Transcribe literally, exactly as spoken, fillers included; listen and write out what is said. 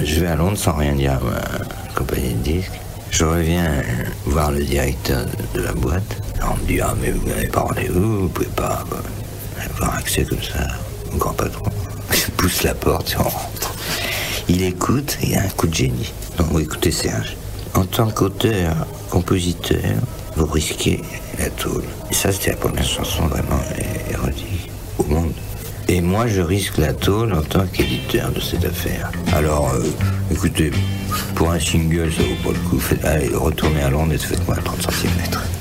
je vais à Londres sans rien dire à ma compagnie de disques. Je reviens voir le directeur de la boîte. On me dit, ah mais vous n'avez pas rendez-vous, vous pouvez pas avoir accès comme ça au grand patron. Je pousse la porte et on rentre. Il écoute, il a un coup de génie. Donc écoutez Serge, en tant qu'auteur, compositeur, vous risquez la tôle. Et ça c'était la première chanson vraiment érotique au monde. Et moi je risque la tôle en tant qu'éditeur de cette affaire. Alors euh, écoutez, pour un single ça vaut pas le coup. Faites, allez, retournez à Londres et faites-moi trente centimètres.